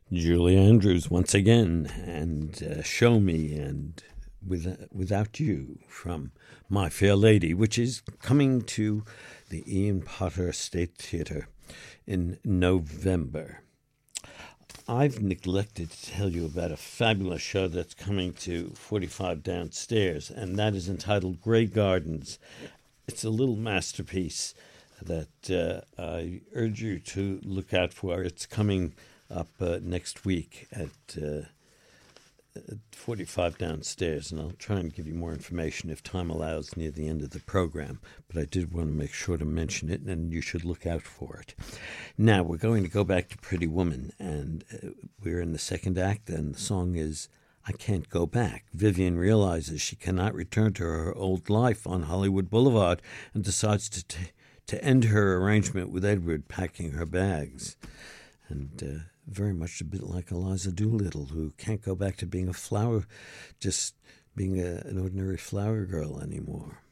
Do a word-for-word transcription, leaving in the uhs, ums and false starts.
Julie Andrews once again, and uh, Show Me and with, Without You from My Fair Lady, which is coming to the Ian Potter State Theatre in November. I've neglected to tell you about a fabulous show that's coming to forty-five Downstairs, and that is entitled Grey Gardens. It's a little masterpiece that uh, I urge you to look out for. It's coming up uh, next week at uh, forty-five Downstairs, and I'll try and give you more information if time allows near the end of the program, but I did want to make sure to mention it, and you should look out for it. Now, we're going to go back to Pretty Woman, and uh, we're in the second act, and the song is I Can't Go Back. Vivian realizes she cannot return to her old life on Hollywood Boulevard and decides to t- to end her arrangement with Edward, packing her bags. And uh, very much a bit like Eliza Doolittle, who can't go back to being a flower, just being a, an ordinary flower girl anymore.